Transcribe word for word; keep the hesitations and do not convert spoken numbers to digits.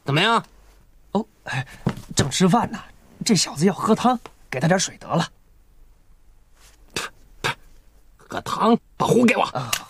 怎么样？ 哦，哎，正吃饭呢，这小子要喝汤，给他点水得了。 喝汤，把壶给我。 啊。